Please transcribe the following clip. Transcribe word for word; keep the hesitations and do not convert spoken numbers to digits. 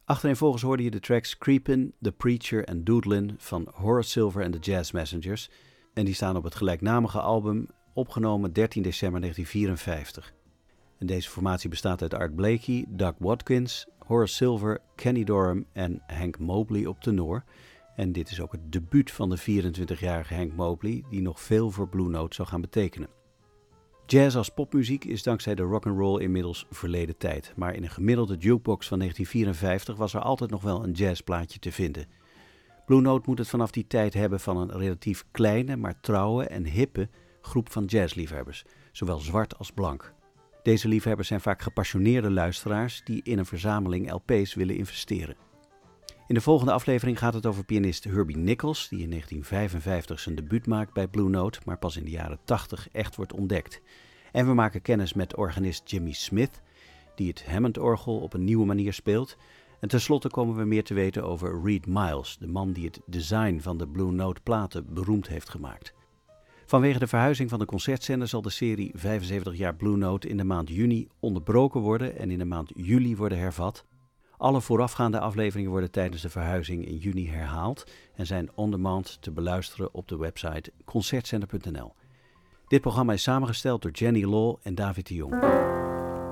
Achtereenvolgens hoorde je de tracks Creepin', The Preacher en Doodlin van Horace Silver en de Jazz Messengers. En die staan op het gelijknamige album, opgenomen dertien december negentien vierenvijftig. En deze formatie bestaat uit Art Blakey, Doug Watkins, Horace Silver, Kenny Dorham en Hank Mobley op tenor. En dit is ook het debuut van de vierentwintigjarige Hank Mobley, die nog veel voor Blue Note zou gaan betekenen. Jazz als popmuziek is dankzij de rock'n'roll inmiddels verleden tijd. Maar in een gemiddelde jukebox van negentien vierenvijftig was er altijd nog wel een jazzplaatje te vinden. Blue Note moet het vanaf die tijd hebben van een relatief kleine, maar trouwe en hippe groep van jazzliefhebbers, zowel zwart als blank. Deze liefhebbers zijn vaak gepassioneerde luisteraars die in een verzameling L P's willen investeren. In de volgende aflevering gaat het over pianist Herbie Nichols, die in negentien vijfenvijftig zijn debuut maakt bij Blue Note, maar pas in de jaren tachtig echt wordt ontdekt. En we maken kennis met organist Jimmy Smith, die het Hammond-orgel op een nieuwe manier speelt. En tenslotte komen we meer te weten over Reed Miles, de man die het design van de Blue Note platen beroemd heeft gemaakt. Vanwege de verhuizing van de concertzender zal de serie vijfenzeventig jaar Blue Note in de maand juni onderbroken worden en in de maand juli worden hervat. Alle voorafgaande afleveringen worden tijdens de verhuizing in juni herhaald en zijn on demand te beluisteren op de website concertzender punt n l. Dit programma is samengesteld door Jenny Law en David de Jong.